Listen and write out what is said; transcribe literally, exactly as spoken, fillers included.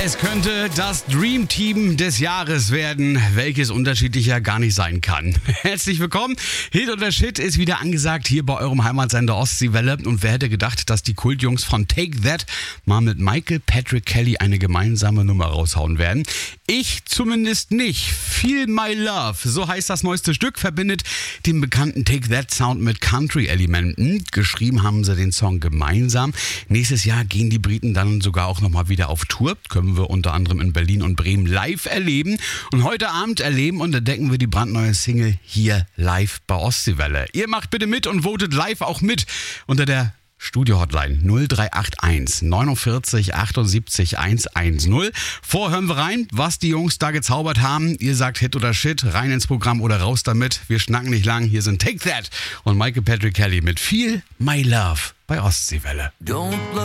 Es könnte das Dream Team des Jahres werden, welches unterschiedlicher gar nicht sein kann. Herzlich willkommen. Hit oder Shit ist wieder angesagt hier bei eurem Heimatsender Ostseewelle. Und wer hätte gedacht, dass die Kultjungs von Take That mal mit Michael Patrick Kelly eine gemeinsame Nummer raushauen werden? Ich zumindest nicht. Feel My Love, so heißt das neueste Stück, verbindet den bekannten Take That Sound mit Country-Elementen. Geschrieben haben sie den Song gemeinsam. Nächstes Jahr gehen die Briten dann sogar auch nochmal wieder auf Tour. Können wir unter anderem in Berlin und Bremen live erleben. Und heute Abend erleben und entdecken wir die brandneue Single hier live bei Ostseewelle. Ihr macht bitte mit und votet live auch mit unter der Studio-Hotline null drei acht eins neunundvierzig achtundsiebzig hundertzehn. Vorher hören wir rein, was die Jungs da gezaubert haben. Ihr sagt Hit oder Shit, rein ins Programm oder raus damit. Wir schnacken nicht lang. Hier sind Take That und Michael Patrick Kelly mit Feel My Love bei Ostseewelle.